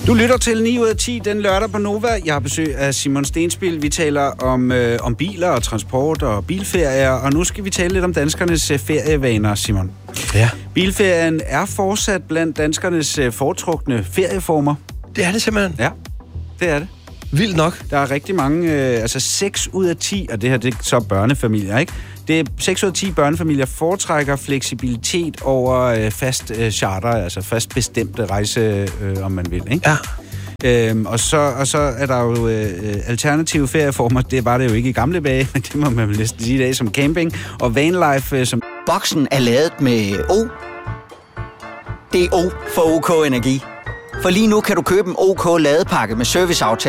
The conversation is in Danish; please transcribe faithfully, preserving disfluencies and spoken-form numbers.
Du lytter til ni ud af ti den lørdag på Nova. Jeg har besøg af Simon Stenspil. Vi taler om, øh, om biler og transport og bilferier, og nu skal vi tale lidt om danskernes øh, ferievaner, Simon. Ja. Bilferien er fortsat blandt danskernes øh, foretrukne ferieformer. Det er det simpelthen. Ja, det er det. Vildt nok. Der er rigtig mange, øh, altså seks ud af ti, og det her det er så børnefamilier, ikke? Det er seks ud af ti børnefamilier foretrækker fleksibilitet over øh, fast øh, charter, altså fast bestemte rejse, øh, om man vil, ikke? Ja. Øhm, og, så, og så er der jo øh, alternative ferieformer. Det var det jo ikke i gamle dage, men det må man vel næsten sige i dag, som camping og vanlife. Øh, som Boksen er lavet med O. Det er O for OK Energi. For lige nu kan du købe en OK ladepakke med serviceaftale